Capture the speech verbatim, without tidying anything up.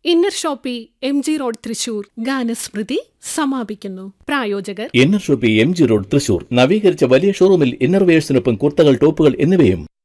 Inner Shopee M G road Thrissur ഗാനസ്മൃതി സമാപിക്കുന്നു. പ്രായോജകർ inner Shopee M G road Thrissur. നവീകരിച്ച വലിയ ഷോറൂമിൽ ഇന്നർവെയേഴ്സിനൊപ്പം കുർത്തകൾ, ടോപ്പുകൾ എന്നിവയും